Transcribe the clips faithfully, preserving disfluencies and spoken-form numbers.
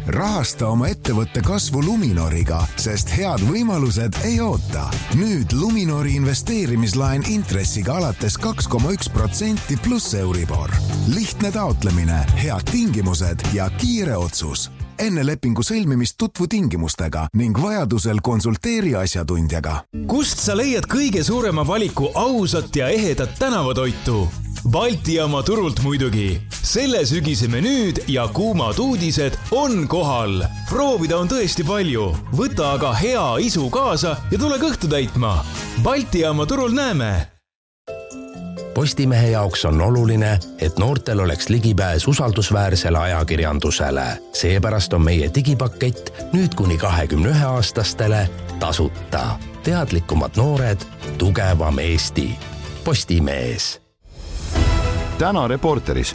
Rahasta oma ettevõtte kasvu Luminoriga, sest head võimalused ei oota. Nüüd Luminori investeerimislaen intressiga alates kaks koma üks protsenti pluss Euribor. Lihtne taotlemine, head tingimused ja kiire otsus. Enne lepingu sõlmimist tutvu tingimustega ning vajadusel konsulteeri asjatundjaga. Kust sa leiad kõige suurema valiku ausat ja ehedat tänavatoitu? Balti jaama turult muidugi. Selle sügise menüüd ja kuumad uudised on kohal. Proovida on tõesti palju. Võta aga hea isu kaasa ja tule kõhtu täitma. Balti jaama turul näeme. Postimehe jaoks on oluline, et noortel oleks ligipääs usaldusväärsele ajakirjandusele. Seepärast on meie digipakett nüüd kuni kahekümne ühe aastastele tasuta. Teadlikumad noored, tugevam Eesti. Postimees. Täna Reporteris.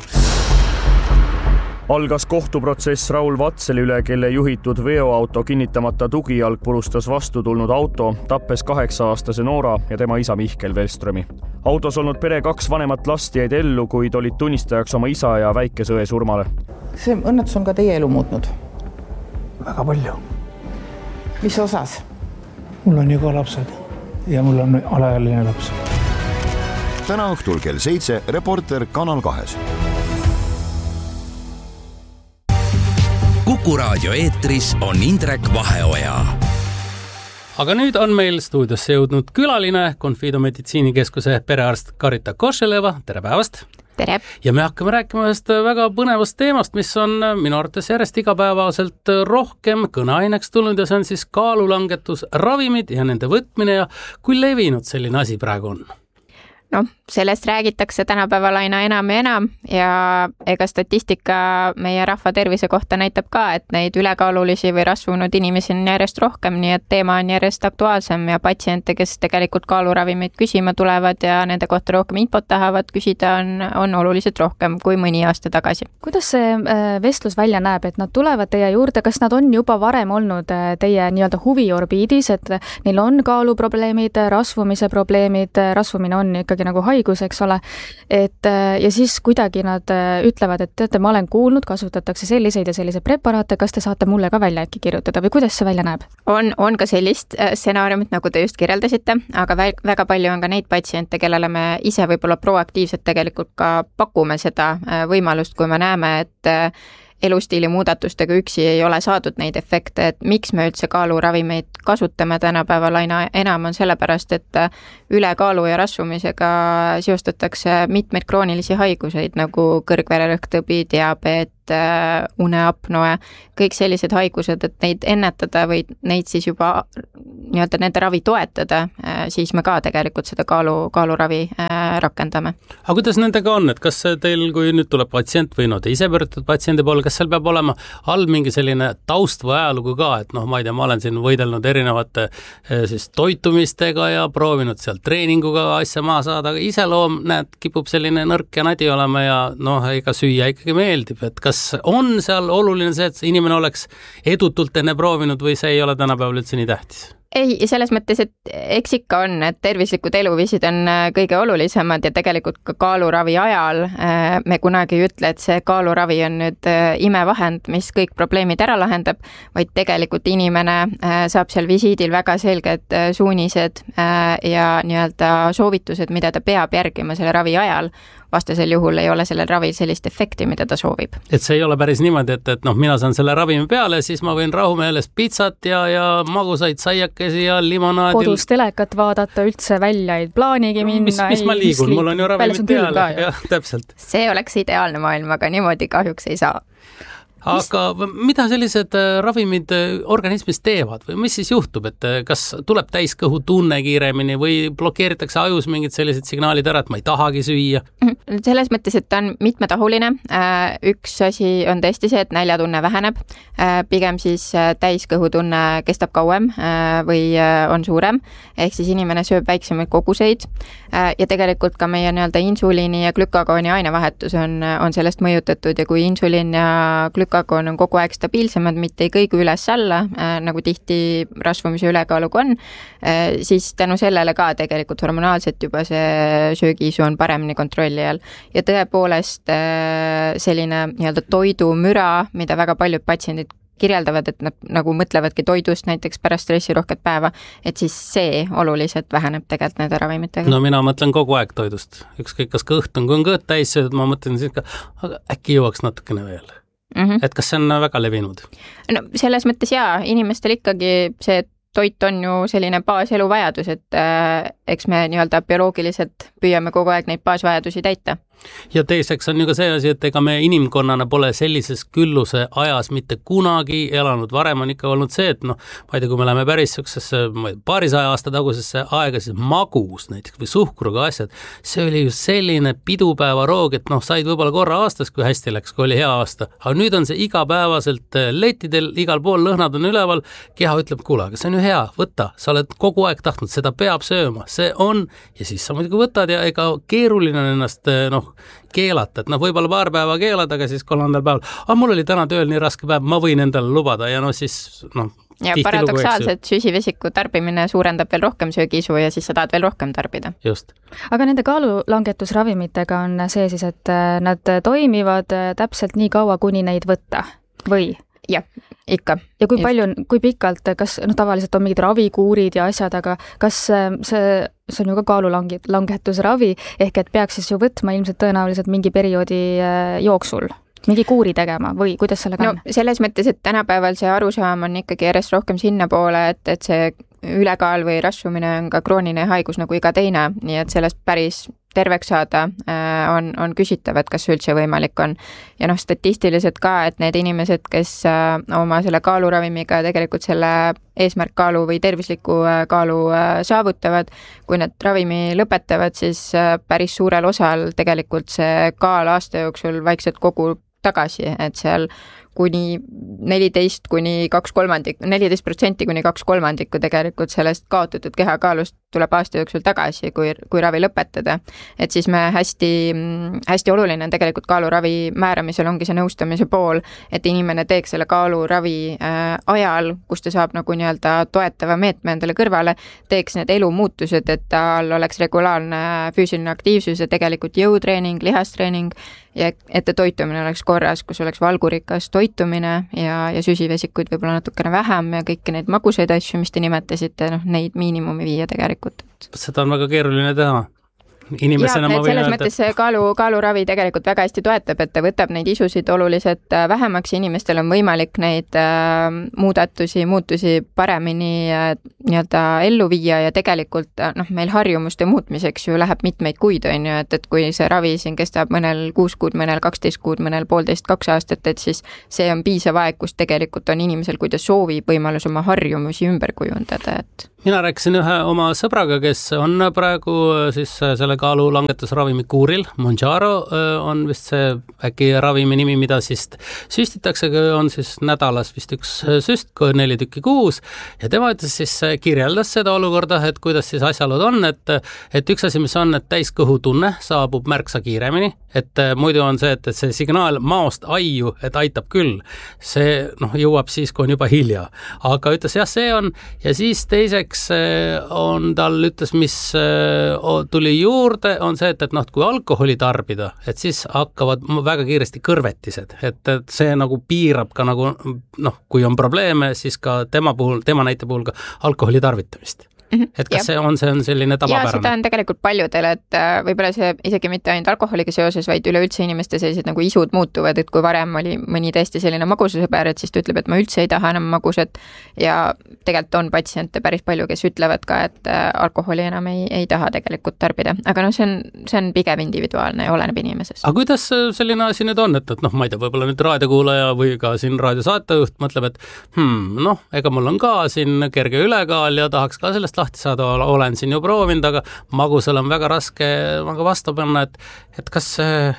Algas kohtuprotsess Raul Vatseli üle, kelle juhitud veoauto kinnitamata tugijalg purustas vastu tulnud auto, tappes kaheksa-aastase Noora ja tema isa Mihkel Velströmi. Autos olnud pere kaks vanemat last jäid ellu, kuid olid tunnistajaks oma isa ja väikesõe surmale. See õnnetus on ka teie elu muutnud? Väga palju. Mis osas? Mul on ju ka lapsed ja mul on alaealine laps. Täna õhtul kell seitse Reporter Kanal kahes. Kuku raadio eetris on Indrek Vaheoja. Aga nüüd on meil stuudiosse jõudnud külaline, Confido meditsiinikeskuse perearst Karita Košeleva. Tere päevast! Tere! Ja me hakkame rääkima ühest väga põnevast teemast, mis on minu arvates järjest igapäevaselt rohkem kõneaineks tulnud ja see on siis kaalulangetus, ravimid ja nende võtmine ja kui levinud selline asi praegu on? No, sellest räägitakse tänapäeval aina enam ja enam ja ega statistika meie rahva tervise kohta näitab ka, et neid ülekaalulisi või rasvunud inimesi on järjest rohkem, nii et teema on järjest aktuaalsem ja patsiente, kes tegelikult kaaluravimid küsima tulevad ja nende kohta rohkem infot tahavad küsida, on, on oluliselt rohkem kui mõni aasta tagasi. Kuidas see vestlus välja näeb, et nad tulevad teie juurde, kas nad on juba varem olnud teie nii-öelda huviorbiidis, et neil on kaaluprobleemid, rasvumise probleemid, rasvumine on ikkagi nagu haigus, eks ole, et ja siis kuidagi nad ütlevad, et teate, ma olen kuulnud, kasutatakse selliseid ja selliseid preparaate, kas te saate mulle ka välja äkki kirjutada või kuidas see välja näeb? On, on ka sellist stsenaariumit, nagu te just kirjeldasite, aga väga palju on ka neid patsiente, kellele me ise võib-olla proaktiivselt tegelikult ka pakume seda võimalust, kui me näeme, et elustiili muudatustega üksi ei ole saadud neid efekte, et miks me üldse kaaluravimeid kasutame tänapäeval aina enam on sellepärast, et ülekaalu ja rasvumisega seostatakse mitmeid kroonilisi haiguseid nagu kõrgvererõhktõbi, diabeet, uneapnoe, kõik sellised haigused, et neid ennetada või neid siis juba nii-öelda nende ravi toetada, siis me ka tegelikult seda kaalu, kaaluravi rakendame. Aga kuidas nendega on, et kas teil, kui nüüd tuleb patsient või no te ise pöördud patsiendi poole, kas seal peab olema all mingi selline taust või ajalugu ka, et noh, ma ei tea, ma olen siin võidelnud erinevate siis toitumistega ja proovinud seal treeninguga asja maha saada, aga iseloom, näed, kipub selline nõrk ja nadi olema ja noh, ega süüa ikkagi meeldib, et kas on seal oluline see, et inimene oleks edutult enne proovinud või see ei ole tänapäeval üldse nii tähtis? Ei, selles mõttes, et eks ikka on, et tervislikud eluviisid on kõige olulisemad ja tegelikult ka kaaluravi ajal me kunagi ei ütle, et see kaaluravi on nüüd imevahend, mis kõik probleemid ära lahendab, vaid tegelikult inimene saab seal visiidil väga selged suunised ja nii-öelda soovitused, mida ta peab järgima selle ravi ajal. Vastasel juhul ei ole sellel ravil sellist efekti, mida ta soovib. Et see ei ole päris niimoodi, et, et noh, mina saan selle ravimi peale, siis ma võin rahumeeles pitsat ja, ja magusaid saiakesi ja limonaadil. Kodus telekat vaadata üldse välja, ei plaanigi minna. Mis, mis ma liigun, mul on ju ravimid peale. Jah, täpselt. See oleks ideaalne maailm, aga niimoodi kahjuks ei saa. Aga mida sellised ravimid organismis teevad või mis siis juhtub, et kas tuleb täiskõhu tunne kiiremini või blokeeritakse ajus mingid sellised signaalid ära, et ma ei tahagi süüa? Selles mõttes, et ta on mitmetahuline. Üks asi on tõesti see, et näljatunne väheneb. Pigem siis täiskõhutunne kestab kauem või on suurem. Ehk siis inimene sööb väiksemaid koguseid ja tegelikult ka meie nii-öelda insuliini ja glükagooni ainevahetus on, on sellest mõjutatud ja kui insuliin ja glükagoon on kogu aeg stabiilsemad, mitte ei kõigu üles-alla, nagu tihti rasvumise ülekaaluga on, siis tänu sellele ka tegelikult hormonaalselt juba see söögiisu on paremini kontrolli all. Ja tõepoolest selline nii-öelda toidumüra, mida väga paljud patsiendid kirjeldavad, et nad nagu mõtlevadki toidust näiteks pärast stressirohket päeva, et siis see oluliselt väheneb tegelikult nende ravimitega. No mina mõtlen kogu aeg toidust. Ükskõik, kas kõht on, kui on kõht täis söödud, ma mõtlen siis ka, aga äkki jõuaks natukene veel. Mm-hmm. Et kas see on väga levinud? No selles mõttes jaa, inimestel ikkagi see toit on ju selline baaselu vajadus, et äh, eks me nii-öelda bioloogiliselt püüame kogu aeg neid baasvajadusi täita. Ja teiseks on ju ka see asi, et ega me inimkonnana pole sellises külluse ajas mitte kunagi elanud. Varem on ikka olnud see, et noh, ma ei tea, kui me läheme päris sellisesse paarisaja aasta tagusesse aega, siis magus näiteks või suhkruga asjad, see oli ju selline pidupäevaroog, et noh, said võib-olla korra aastas, kui hästi läks, kui oli hea aasta. Aga nüüd on see igapäevaselt letidel, igal pool lõhnad on üleval, keha ütleb, kuule, aga see on ju hea, võta, sa oled kogu aeg tahtnud, seda peab sööma, see on, ja siis sa muidugi võtad ja ega keeruline on ennast noh, keelata, et noh, võib-olla paar päeva keelad, aga siis kolmandal päeval, aga mul oli täna tööl nii raske päev, ma võin endale lubada ja noh, siis noh, ja paradoksaalselt süsivesiku tarbimine suurendab veel rohkem söögiisu ja siis sa tahad veel rohkem tarbida. Just. Aga nende kaalulangetusravimitega on see siis, et nad toimivad täpselt nii kaua, kuni neid võtta või? Jah, ikka. Ja kui palju, kui pikalt, kas noh, tavaliselt on mingid ravikuurid ja asjad, aga kas see, see on ju ka kaalulangetusravi, ehk et peaks siis ju võtma ilmselt tõenäoliselt mingi perioodi jooksul? Mingi kuuri tegema või kuidas sellega on? No selles mõttes, et tänapäeval see arusaam on ikkagi järjest rohkem sinna poole, et, et see ülekaal või rasvumine on ka krooniline haigus nagu iga teine, nii et sellest päris terveks saada on, on küsitav, et kas see üldse võimalik on. Ja noh, statistiliselt ka, et need inimesed, kes oma selle kaaluravimiga tegelikult selle eesmärkkaalu või tervisliku kaalu saavutavad, kui need ravimi lõpetavad, siis päris suurel osal tegelikult see kaal aasta jooksul vaikselt kogub tagasi, et seal kuni neliteist kuni kaks kolmandik, neliteist protsenti kuni kaks kolmandikku tegelikult sellest kaotatud kehakaalust tuleb aasta jooksul tagasi, kui, kui ravi lõpetada. Et siis me hästi, hästi oluline on tegelikult kaaluravi määramisel ongi see nõustamise pool, et inimene teeks selle kaaluravi äh, ajal, kus ta saab nagu nii-öelda toetava meetme endale kõrvale, teeks need elumuutused, et tal oleks regulaarne füüsiline aktiivsus ja tegelikult jõutreening, lihastreening ja et ta toitumine oleks korras, kus oleks valgurikas toitumine ja, ja süsivesikuid võib-olla natukene vähem ja kõiki neid magusaid asju, mis te nimetasite, noh, neid miinimumi viia tegelikult. Seda on väga keeruline teha. Inimesena ja, selles mõttes see kaalu, kaaluravi tegelikult väga hästi toetab, et ta võtab neid isusid oluliselt vähemaks ja inimestel on võimalik neid äh, muudatusi, muutusi paremini äh, nii-öelda ellu viia ja tegelikult äh, noh, meil harjumuste muutmiseks ju läheb mitmeid kuid, on ju, et, et kui see ravi siin kestab mõnel kuus kuud, mõnel kaksteist kuud, mõnel poolteist, kaks aastat, et siis see on piisav aeg, kus tegelikult on inimesel, kui ta soovib võimalus oma harjumusi ümber kujundada, et mina rääkisin ühe oma sõbraga, kes on praegu siis selle kaalulangetusravimi kuuril. Monjaro on vist see äkki ravimi nimi, mida siis süstitakse, on siis nädalas vist üks süst, neli tükki kuus ja tema ütles siis, kirjeldas seda olukorda, et kuidas siis asjalud on, et, et üks asi, mis on, et täiskõhutunne saabub märksa kiiremini, et muidu on see, et see signaal maost aiu, et aitab küll, see noh, jõuab siis, kui on juba hilja, aga ütles jah, see on ja siis teiseks on tal ütles, mis tuli juurde, on see, et, et noh, kui alkoholi tarbida, et siis hakkavad väga kiiresti kõrvetised, et, et see nagu piirab ka nagu noh, kui on probleeme, siis ka tema puhul, tema näite puhul ka alkoholi tarvitamist. Et kas ja. see on, see on selline tavapärane? Ja seda on tegelikult paljudele, et võib-olla see isegi mitte ainult alkoholiga seoses, vaid üleüldse inimeste sellised nagu isud muutuvad, et kui varem oli mõni tõesti selline magusasõber, et siis ta ütleb, et ma üldse ei taha enam magusat ja tegelikult on patsiente päris palju, kes ütlevad ka, et alkoholi enam ei, ei taha tegelikult tarbida, aga noh, see on, see on pigem individuaalne ja oleneb inimesest. Aga kuidas selline asi nüüd on, et, et noh, ma ei tea, võib-olla nüüd raadiokuulaja või ka siin raadiosaatejuht mõtleb, et hmm, noh, ega mul on ka siin kerge ülekaal ja tahaks ka sellest lahti saada, olen siin ju proovinud, aga magusal on väga raske vastu panna, et, et kas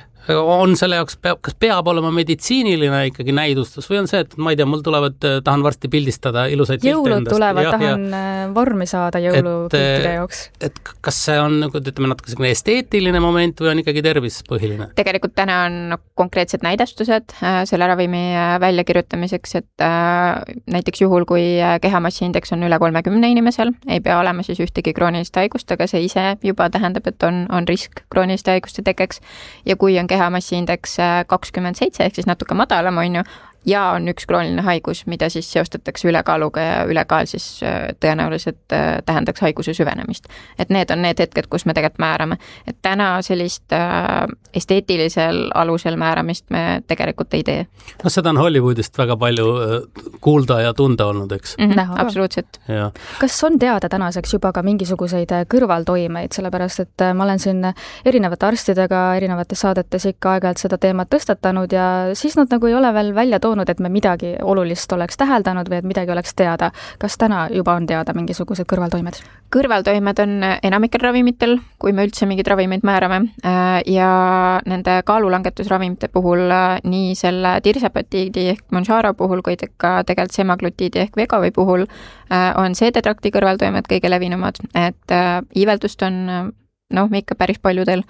on selle jaoks, kas peab olema meditsiiniline ikkagi näidustus või on see, et ma ei tea, mul tulevad, tahan varsti pildistada ilusaid jõulud tulevad, ja, tahan ja, vormi saada jõulupiltide jaoks. Et kas see on nagu, ütleme, natuke selline esteetiline moment või on ikkagi tervispõhiline? Tegelikult täna on konkreetsed näidastused selle ravimi väljakirjutamiseks, et näiteks juhul, kui kehamassiindeks on üle kolmekümne inimesel, ei pea olema siis ühtegi kroonilist haigust, aga see ise juba tähendab, et on, on risk krooniliste haiguste tekkeks ja kui on kehamassiindeks kakskümmend seitse ehk siis natuke madalam, on ju, ja on üks krooniline haigus, mida siis seostatakse ülekaaluga ja ülekaal siis tõenäoliselt tähendaks haiguse süvenemist. Et need on need hetked, kus me tegelikult määrame. Et täna sellist esteetilisel alusel määramist me tegelikult ei tee. No seda on Hollywoodist väga palju kuulda ja tunda olnud, eks? Mm -hmm, absoluutselt. Ja. Kas on teada tänaseks juba ka mingisuguseid kõrvaltoimeid, sellepärast et ma olen siin erinevate arstidega erinevates saadetes ikka aeg-ajalt seda teemat tõstatanud ja siis nad nagu ei ole veel välja toonud, et me midagi olulist oleks täheldanud või et midagi oleks teada. Kas täna juba on teada mingisugused kõrvaltoimed? Kõrvaltoimed on enamikel ravimitel, kui me üldse mingid ravimeid määrame ja nende kaalulangetusravimite puhul nii selle tirsepatiidi ehk Mounjaro puhul, kui ka tegelikult semaglutiidi ehk Vegovi puhul on seedetrakti kõrvaltoimed kõige levinumad, et iiveldust on noh, ikka päris paljudel.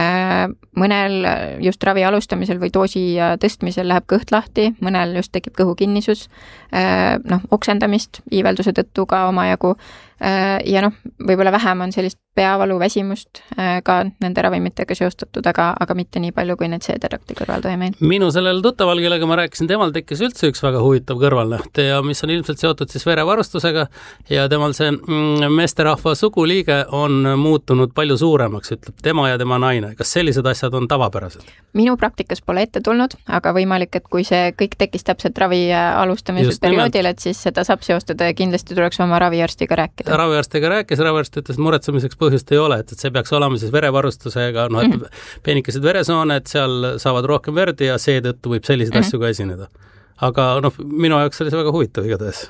Mõnel just ravi alustamisel või doosi tõstmisel läheb kõht lahti, mõnel just tekib kõhukinnisus, noh, oksendamist iivelduse tõttu ka omajagu ja noh, võib-olla vähem on sellist peavalu, väsimust ka nende ravimitega seostatud, aga, aga mitte nii palju kui need seedetrakti kõrvaltoimeid. Minu sellel tuttaval, kellega ma rääkisin, temal tekkis üldse üks väga huvitav kõrvalnäht ja mis on ilmselt seotud siis verevarustusega ja temal see meesterahva suguliige on muutunud palju suuremaks, ütleb tema ja tema naine. Kas sellised asjad on tavapärased? Minu praktikas pole ette tulnud, aga võimalik, et kui see kõik tekkis täpselt ravi alustamise perioodil, et siis seda saab seostada ja kindlasti tuleks oma raviarstiga rääkida. Raviarstiga rääkis, raviarst ütles, muretsemiseks põhjust ei ole, et, et see peaks olema siis verevarustusega, noh, et mm -hmm. peenikesed veresoone, et seal saavad rohkem verd ja seetõttu võib selliseid mm -hmm. asju ka esineda. Aga noh, minu jaoks oli see väga huvitav igatahes.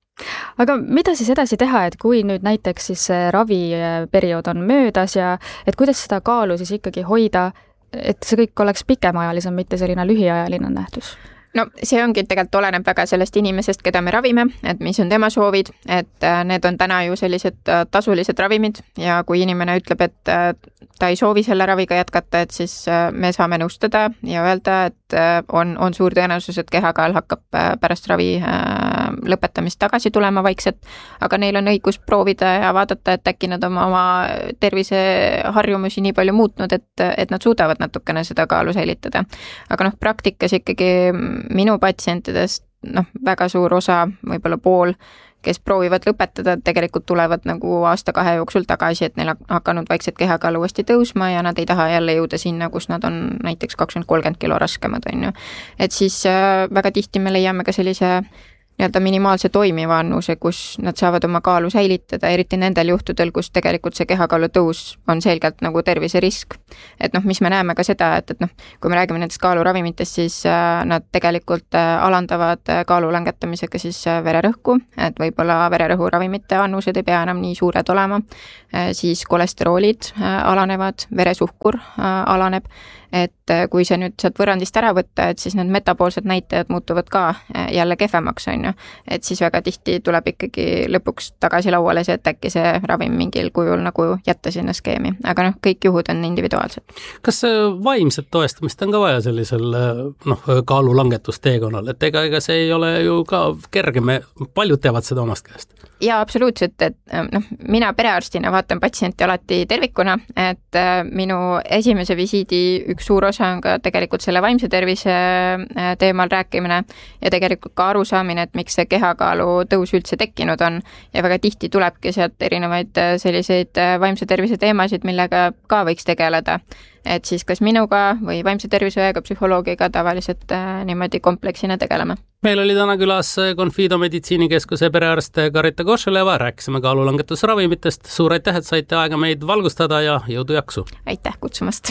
Aga mida siis edasi teha, et kui nüüd näiteks siis raviperiood on möödas ja et kuidas seda kaalu siis ikkagi hoida, et see kõik oleks pikemaajalisem, mitte selline lühiajaline nähtus? No see ongi, et tegelikult oleneb väga sellest inimesest, keda me ravime, et mis on tema soovid, et need on täna ju sellised tasulised ravimid ja kui inimene ütleb, et ta ei soovi selle raviga jätkata, et siis me saame nõustada ja öelda, et on, on suur tõenäosus, et kehakaal hakkab pärast ravi lõpetamist tagasi tulema vaikselt, aga neil on õigus proovida ja vaadata, et äkki nad oma, oma terviseharjumusi nii palju muutnud, et, et nad suudavad natukene seda kaalu säilitada. Aga noh, praktikas ikkagi minu patsientidest noh, väga suur osa, võib-olla pool, kes proovivad lõpetada, tegelikult tulevad nagu aasta-kahe jooksul tagasi, et neil on hakanud vaikselt kehakaal uuesti tõusma ja nad ei taha jälle jõuda sinna, kus nad on näiteks kakskümmend kolmkümmend kilo raskemad, on ju. Et siis väga tihti me leiame ka sellise nii-öelda minimaalse toimiva annuse, kus nad saavad oma kaalu säilitada, eriti nendel juhtudel, kus tegelikult see kehakaalu tõus on selgelt nagu terviserisk. Et noh, mis me näeme ka seda, et, et noh, kui me räägime nendest kaaluravimitest, siis nad tegelikult alandavad kaalu langetamisega siis vererõhku, et võib-olla vererõhuravimite annused ei pea enam nii suured olema, siis kolesteroolid alanevad, veresuhkur alaneb, et kui see nüüd sealt võrrandist ära võtta, et siis need metaboolsed näitajad muutuvad ka jälle kehvemaks, on ju. Et siis väga tihti tuleb ikkagi lõpuks tagasi lauale see, et äkki see ravim mingil kujul nagu jätta sinna skeemi. Aga noh, kõik juhud on individuaalsed. Kas vaimset toestamist on ka vaja sellisel noh, kaalulangetusteekonnal? Et ega, ega see ei ole ju ka kerge, me paljud teevad seda omast käest. Jaa, absoluutselt, et noh, mina perearstina vaatan patsienti alati tervikuna, et minu esimese visiidi üks suur osa on ka tegelikult selle vaimse tervise teemal rääkimine ja tegelikult ka arusaamine, et miks see kehakaalu tõus üldse tekkinud on ja väga tihti tulebki sealt erinevaid selliseid vaimse tervise teemasid, millega ka võiks tegeleda. Et siis kas minuga või vaimse terviseõega psühholoogiga tavaliselt niimoodi kompleksina tegeleme. Meil oli täna külas Confido meditsiinikeskuse perearst Karita Košeleva, rääkisime kaalulangetusravimitest. Suur aitäh, et saite aega meid valgustada ja jõudu jaksu. Aitäh kutsumast.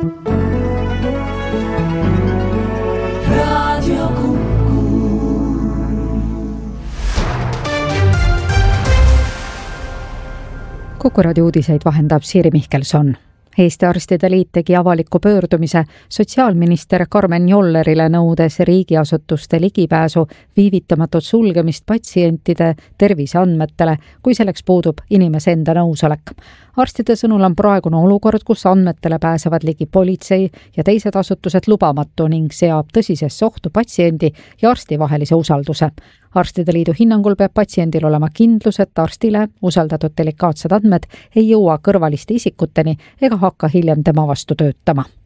Radio Kuku. Kuku raadio uudiseid vahendab Siiri Mihkelson. Eesti Arstide Liit tegi avaliku pöördumise sotsiaalminister Karmen Jollerile nõudes riigiasutuste ligipääsu viivitamatut sulgemist patsientide terviseandmetele, kui selleks puudub inimese enda nõusolek. Arstide sõnul on praegune olukord, kus andmetele pääsevad ligi politsei ja teised asutused lubamatu ning seab tõsisesse ohtu patsiendi ja arsti vahelise usalduse. Arstide Liidu hinnangul peab patsiendil olema kindlus, et arstile usaldatud delikaatsed andmed ei jõua kõrvaliste isikuteni ega hakka hiljem tema vastu töötama.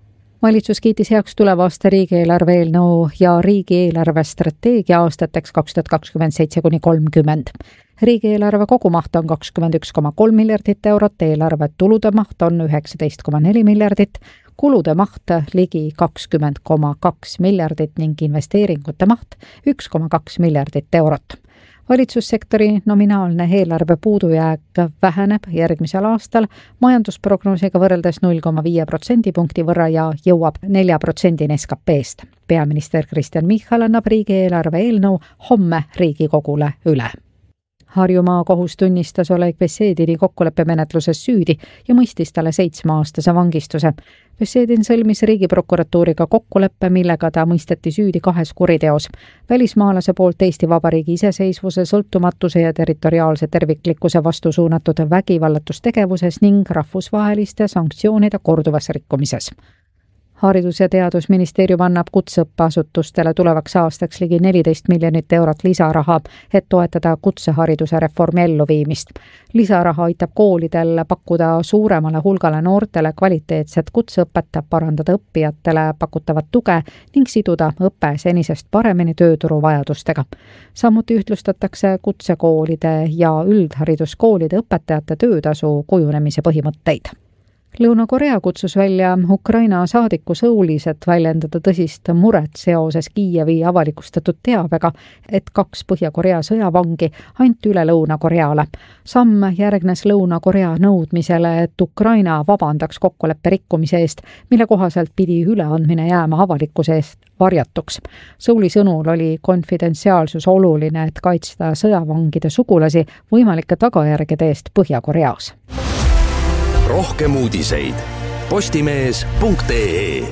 valitsus kiitis heaks tuleva aasta riigieelarve eelnõu ja riigieelarve strateegia aastateks kaks tuhat kakskümmend seitse kuni kolmkümmend. Riigieelarve kogumaht on kakskümmend üks koma kolm miljardit eurot, eelarve tulude maht on üheksateist koma neli miljardit, kulude maht ligi kakskümmend koma kaks miljardit ning investeeringute maht üks koma kaks miljardit eurot. Valitsussektori nominaalne eelarve puudujääk väheneb järgmisel aastal majandusprognoosiga võrreldes null koma viis protsendipunkti võrra ja jõuab nelja protsendini S K P-st. Peaminister Kristen Michal annab riigieelarve eelnõu homme Riigikogule üle. Harjumaa kohus tunnistas Oleg Besedini kokkuleppemenetluses süüdi ja mõistis talle seitsmeaastase vangistuse. Besedin sõlmis riigiprokuratuuriga kokkuleppe, millega ta mõisteti süüdi kahes kuriteos. Välismaalase poolt Eesti Vabariigi iseseisvuse, sõltumatuse ja territoriaalse terviklikkuse vastu suunatud vägivallatustegevuses ning rahvusvaheliste sanktsioonide korduvas rikkumises. Haridus- ja Teadusministeerium annab kutseõppeasutustele tulevaks aastaks ligi neliteist miljonit eurot lisaraha, et toetada kutsehariduse reformi elluviimist. Lisaraha aitab koolidel pakkuda suuremale hulgale noortele kvaliteetset kutseõpet, parandada õppijatele pakutavat tuge ning siduda õpe senisest paremini tööturu vajadustega. Samuti ühtlustatakse kutsekoolide ja üldhariduskoolide õpetajate töötasu kujunemise põhimõtteid. Lõuna-Korea kutsus välja Ukraina saadiku Soulis, et väljendada tõsist muret seoses Kiievi avalikustatud teabega, et kaks Põhja-Korea sõjavangi anti üle Lõuna-Koreale. Samm järgnes Lõuna-Korea nõudmisele, et Ukraina vabandaks kokkuleppe rikkumise eest, mille kohaselt pidi üleandmine jääma avalikkuse eest varjatuks. Souli sõnul oli konfidentsiaalsus oluline, et kaitsta sõjavangide sugulasi võimalike tagajärgede eest Põhja-Koreas. Rohkem uudiseid postimees punkt ee.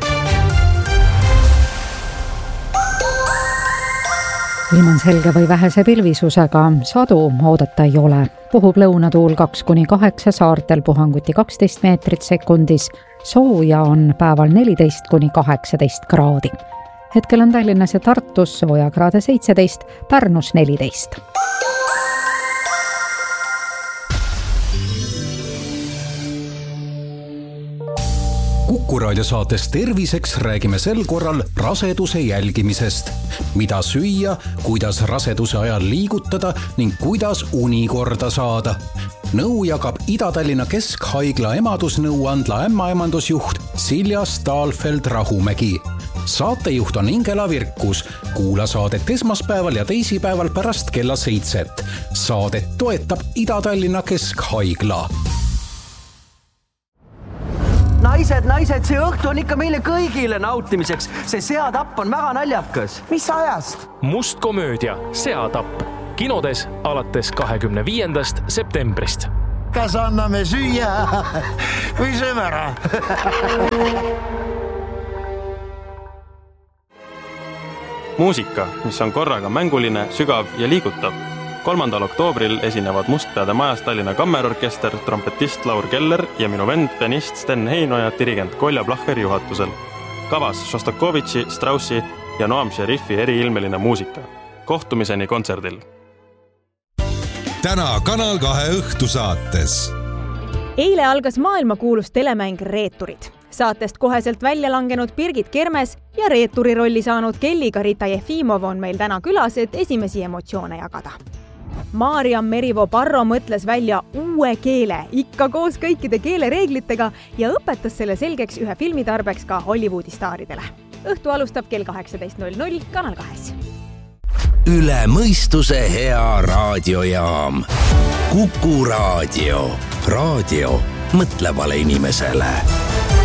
Ilm on selge või vähese pilvisusega, sadu oodata ei ole. Puhub lõunatuul kaks kuni kaheksa, saartel puhanguti kaksteist meetrit sekundis, sooja on päeval neliteist kuni kaheksateist kraadi. Hetkel on Tallinnas ja Tartus sooja kraade seitseteist, Pärnus neliteist. Kuku raadio saates Terviseks räägime sel korral raseduse jälgimisest. Mida süüa, kuidas raseduse ajal liigutada ning kuidas uni korda saada. Nõu jagab Ida-Tallinna Keskhaigla emadusnõuandla ämmaemandusjuht Silja Stahlfeld-Rahumägi. Saatejuht on Ingela Virkus. Kuula saadet esmaspäeval ja teisipäeval pärast kella seitset. Saadet toetab Ida-Tallinna Keskhaigla. Naised, naised, see õhtu on ikka meile kõigile nautimiseks. See seatapp on väga naljakas. Mis ajast? Must komöödia Seatapp. Kinodes alates kahekümne viiendast septembrist. Kas anname süüa või sööme ära? Muusika, mis on korraga mänguline, sügav ja liigutav. kolmandal oktoobril esinevad Mustpeade majas Tallinna Kammerorkester, trompetist Laur Keller ja minu vend, pianist Sten Heinoja, dirigent Kolja Plahher juhatusel. Kavas Šostakovitši, Straussi ja Noam Šerifi eriilmeline muusika. Kohtumiseni kontserdil. Täna Kanal kahe õhtusaates. Eile algas maailmakuulus telemäng Reeturid. Saatest koheselt välja langenud Birgit Kermes ja reeturi rolli saanud Kelly-Karita Jefimov on meil täna külas, et esimesi emotsioone jagada. Maarjam Merivo-Parro mõtles välja uue keele, ikka koos kõikide keelereeglitega ja õpetas selle selgeks ühe filmi tarbeks ka Hollywoodi staaridele. Õhtu alustab kell kaheksateist null null Kanal kahes. Üle mõistuse hea raadiojaam. Kuku raadio. Raadio mõtlevale inimesele.